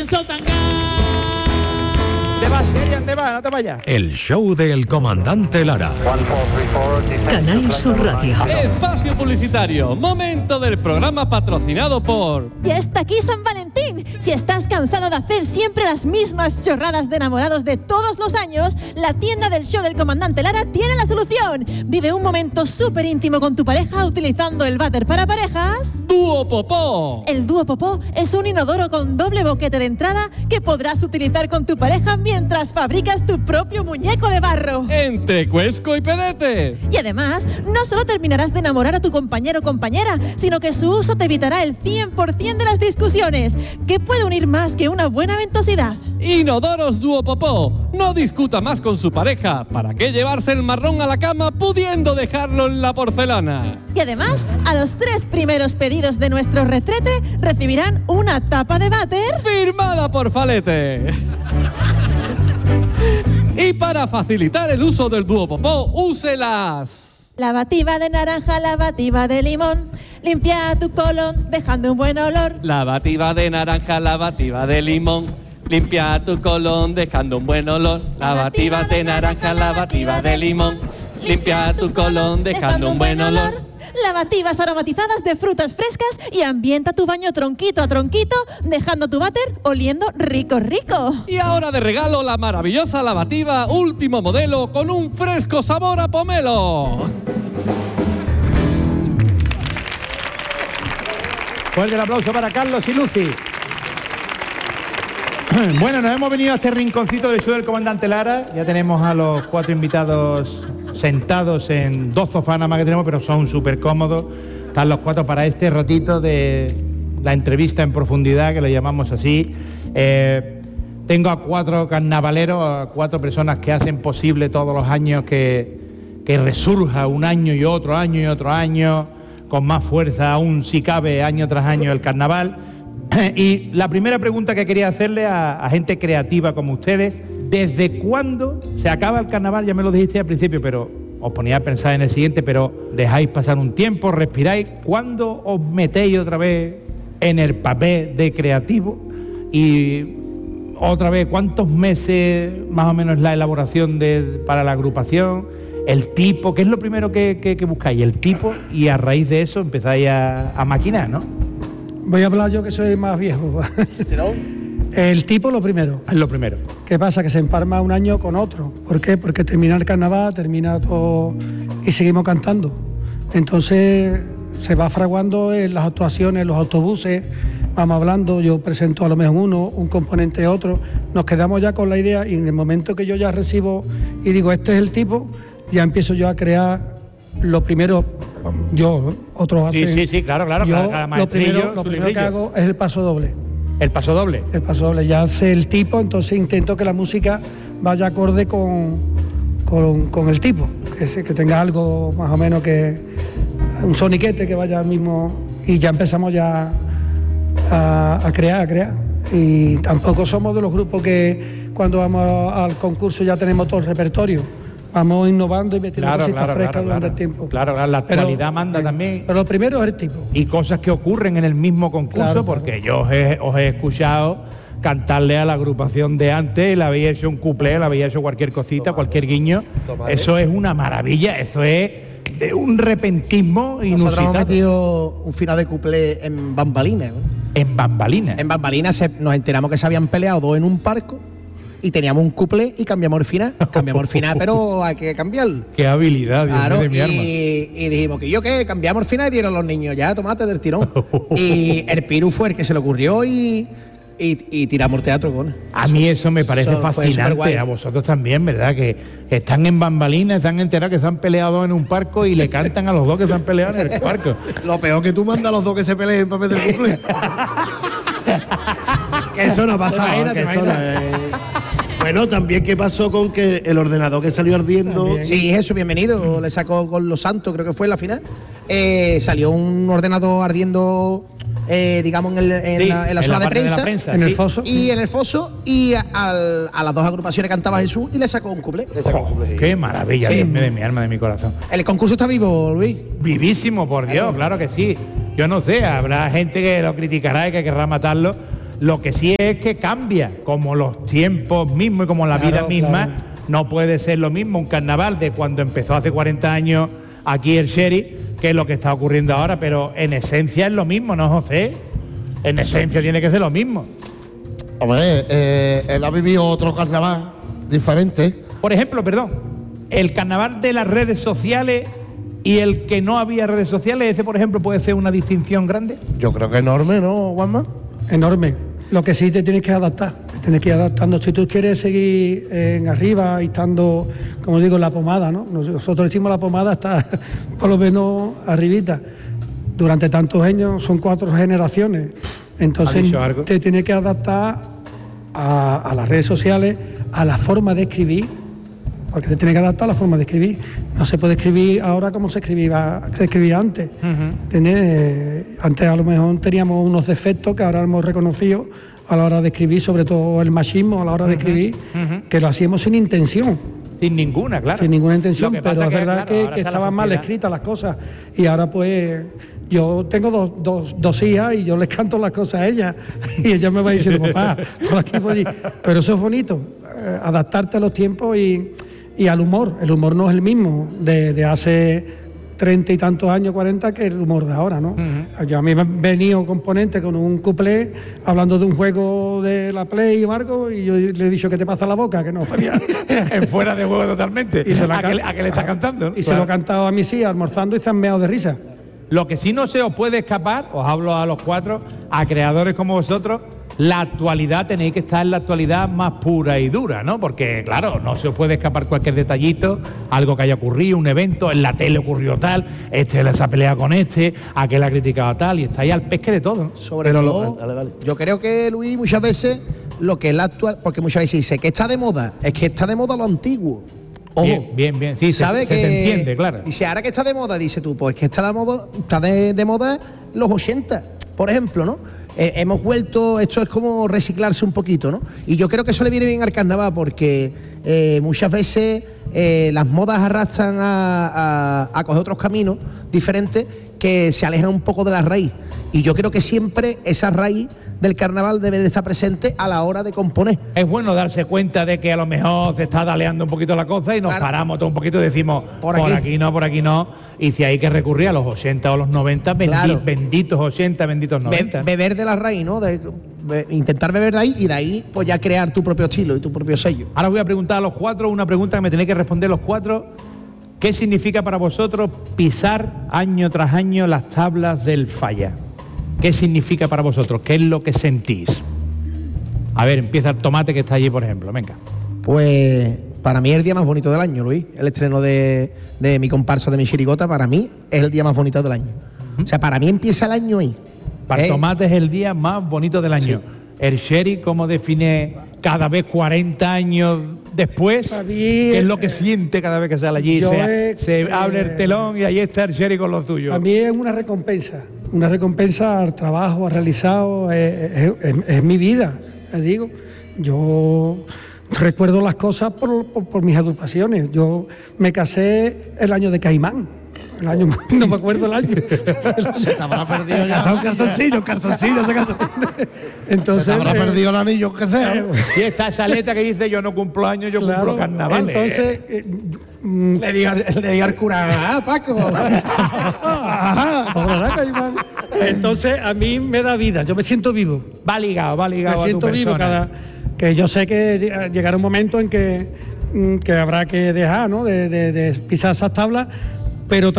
el show tan gay. ¿Te vas, Serian? ¿Te vas? No te vayas. El show del comandante Lara. Canal Sur Radio. Espacio publicitario. Momento del programa patrocinado por... Ya está aquí San Valentín. Si estás cansado de hacer siempre las mismas chorradas de enamorados de todos los años, la tienda del show del comandante Lara tiene la solución. Vive un momento súper íntimo con tu pareja utilizando el váter para parejas Dúo Popó. El Dúo Popó es un inodoro con doble boquete de entrada que podrás utilizar con tu pareja mientras fabricas tu propio muñeco de barro. Entre Cuesco y Pedete. Y además, no solo terminarás de enamorar a tu compañero o compañera, sino que su uso te evitará el 100% de las discusiones. ¿Qué puede unir más que una buena ventosidad? Inodoros Dúo Popó. No discuta más con su pareja. ¿Para qué llevarse el marrón a la cama pudiendo dejarlo en la porcelana? Y además, a los 3 primeros pedidos de nuestro retrete recibirán una tapa de váter firmada por Falete. Y para facilitar el uso del Dúo Popó, úselas. Lavativa de naranja, lavativa de limón. Limpia tu colon dejando un buen olor. Lavativa de naranja, lavativa de limón. Limpia tu colon dejando un buen olor. Lavativa de naranja, lavativa de limón. Limpia tu colon dejando un buen olor. Lavativas aromatizadas de frutas frescas y ambienta tu baño tronquito a tronquito, dejando tu váter oliendo rico, rico. Y ahora de regalo la maravillosa lavativa último modelo con un fresco sabor a pomelo. Fuerte el aplauso para Carlos y Lucy. Bueno, nos hemos venido a este rinconcito del show del comandante Lara. Ya tenemos a los 4 invitados sentados en 2 sofás nada más que tenemos, pero son súper cómodos. Están los 4 para este ratito de la entrevista en profundidad, que lo llamamos así. Tengo a 4 carnavaleros, a 4 personas que hacen posible todos los años que resurja un año y otro año y otro año, con más fuerza aún si cabe año tras año el carnaval. Y la primera pregunta que quería hacerle a gente creativa como ustedes: ¿desde cuándo se acaba el carnaval? Ya me lo dijiste al principio, pero os ponía a pensar en el siguiente, pero dejáis pasar un tiempo, respiráis. ¿Cuándo os metéis otra vez en el papel de creativo? Y otra vez, ¿cuántos meses más o menos la elaboración para la agrupación? El tipo, ¿qué es lo primero que buscáis? El tipo, y a raíz de eso empezáis a maquinar, ¿no? Voy a hablar yo que soy más viejo. El tipo lo primero. Es lo primero. ¿Qué pasa? Que se empalma un año con otro. ¿Por qué? Porque termina el carnaval, termina todo y seguimos cantando. Entonces se va fraguando en las actuaciones, los autobuses, vamos hablando, yo presento a lo mejor uno, un componente otro, nos quedamos ya con la idea y en el momento que yo ya recibo y digo, este es el tipo, ya empiezo yo a crear lo primero, yo, otros hacen... Sí, claro, yo, lo primero que hago es el paso doble. ¿El paso doble? El paso doble, ya hace el tipo, entonces intento que la música vaya acorde con el tipo, que tenga algo más o menos que un soniquete que vaya al mismo, y ya empezamos ya a crear. Y tampoco somos de los grupos que cuando vamos al concurso ya tenemos todo el repertorio. Vamos innovando y metiendo cositas frescas durante el tiempo. Claro, la actualidad manda también. Pero lo primero es el tipo. Y cosas que ocurren en el mismo concurso, porque yo os he escuchado cantarle a la agrupación de antes, le había hecho un cuplé, le había hecho cualquier cosita, cualquier guiño. Eso es una maravilla, eso es de un repentismo inusitado. Nosotros hemos metido un final de cuplé en bambalinas. ¿En bambalinas? En bambalinas nos enteramos que se habían peleado 2 en un parco y teníamos un cuplé y cambiamos el final. Cambiamos el final, pero hay que cambiarlo. Qué habilidad, Dios mío de mi alma. Y dijimos que yo qué, cambiamos el final y dieron los niños, ya tomate del tirón. Y el Piru fue el que se le ocurrió y tiramos el teatro con. A mí eso me parece fascinante, a vosotros también, ¿verdad? Que están en bambalinas, están enterados que se han peleado en un parco y le cantan a los 2 que se han peleado en el parco. Lo peor que tú mandas a los 2 que se peleen en papel del cumple. Que eso no pasa. Bueno, también qué pasó con que el ordenador que salió ardiendo. También. Sí, eso, bienvenido. Le sacó con Los Santos, creo que fue en la final. Salió un ordenador ardiendo, digamos, en la zona de prensa. En el foso. Y en el foso, y a las 2 agrupaciones cantaba Jesús y le sacó un cuplé. Qué maravilla, Dios mío de mi alma, de mi corazón. El concurso está vivo, Luis. Vivísimo, por Dios, claro que sí. Yo no sé, habrá gente que lo criticará y que querrá matarlo. Lo que sí es que cambia, como los tiempos mismos y como la vida misma, no puede ser lo mismo un carnaval de cuando empezó hace 40 años aquí el Sheriff, que es lo que está ocurriendo ahora, pero en esencia es lo mismo, ¿no, José? En esencia tiene que ser lo mismo. Hombre, él ha vivido otro carnaval diferente. Por ejemplo, el carnaval de las redes sociales y el que no había redes sociales, ese, por ejemplo, puede ser una distinción grande. Yo creo que enorme, ¿no, Juanma? Enorme. Lo que sí te tienes que adaptar, te tienes que ir adaptando. Si tú quieres seguir en arriba y estando, como digo, en la pomada, ¿no? Nosotros decimos la pomada está por lo menos arribita. Durante tantos años son 4 generaciones. Entonces te tienes que adaptar a las redes sociales, a la forma de escribir, porque te tienes que adaptar a la forma de escribir. No se puede escribir ahora como se escribía antes. Antes a lo mejor teníamos unos defectos que ahora hemos reconocido a la hora de escribir, sobre todo el machismo a la hora de escribir, que lo hacíamos sin intención. Sin ninguna, claro. Sin ninguna intención, pero es verdad que estaban mal escritas las cosas. Y ahora pues yo tengo dos hijas y yo les canto las cosas a ellas y ella me va diciendo, papá, por aquí, por allí. Pero eso es bonito, adaptarte a los tiempos y al humor. El humor no es el mismo de hace 30 y tantos años, 40, que el humor de ahora, ¿no? Yo a mí me han venido componentes con un cuplé hablando de un juego de la Play o algo, y yo le he dicho, ¿qué te pasa la boca? Que no sabía. Fuera de juego totalmente. Y ¿A qué le está cantando? Y se lo he cantado a mis hijas almorzando y se han meado de risa. Lo que sí no se os puede escapar, os hablo a los 4, a creadores como vosotros, la actualidad, tenéis que estar en la actualidad más pura y dura, ¿no? Porque, claro, no se os puede escapar cualquier detallito, algo que haya ocurrido, un evento, en la tele ocurrió tal, se ha peleado con aquel ha criticado tal, y está ahí al pesque de todo, ¿no? Sobre todo, yo creo que, Luis, muchas veces lo que es la actual, porque muchas veces dice que está de moda, es que está de moda lo antiguo. Ojo, bien, sí, ¿sabe se te entiende, claro. Dice, ahora que está de moda, dice tú, pues que está de moda los 80, por ejemplo, ¿no? Hemos vuelto, esto es como reciclarse un poquito, ¿no? Y yo creo que eso le viene bien al carnaval porque muchas veces las modas arrastran a coger otros caminos diferentes que se alejan un poco de la raíz. Y yo creo que siempre esa raíz del carnaval debe de estar presente a la hora de componer. Es bueno darse cuenta de que a lo mejor se está daleando un poquito la cosa y nos paramos todo un poquito y decimos, por aquí no, y si hay que recurrir a los 80 o los 90, benditos 80, benditos 90. Beber de la raíz, ¿no? Intentar beber de ahí y de ahí pues ya crear tu propio estilo y tu propio sello. Ahora voy a preguntar a los 4 una pregunta que me tenéis que responder los 4. ¿Qué significa para vosotros pisar año tras año las tablas del Falla? ¿Qué significa para vosotros? ¿Qué es lo que sentís? A ver, empieza el Tomate que está allí, por ejemplo. Venga. Pues para mí es el día más bonito del año, Luis. El estreno de mi comparsa, de mi chirigota, para mí es el día más bonito del año. O sea, para mí empieza el año ahí. Para el Tomate es el día más bonito del año. Sí. El Sheriff, ¿cómo define cada vez 40 años después? ¿Qué es lo que siente cada vez que sale allí? Se abre el telón y ahí está el Sheriff con lo suyo. A mí es una recompensa al trabajo realizado, es mi vida, les digo. Yo recuerdo las cosas por mis agrupaciones. Yo me casé el año de Caimán. No me acuerdo el año. Se te habrá perdido ya. Un calzoncillo se casó. Entonces, se te habrá perdido el anillo que sea. Y esta saleta que dice yo no cumplo años, yo cumplo carnavales. Entonces, le diga al cura, Paco. Entonces, a mí me da vida, yo me siento vivo. Va ligado me siento vivo que yo sé que llegará un momento en que habrá que dejar, ¿no? de pisar esas tablas, pero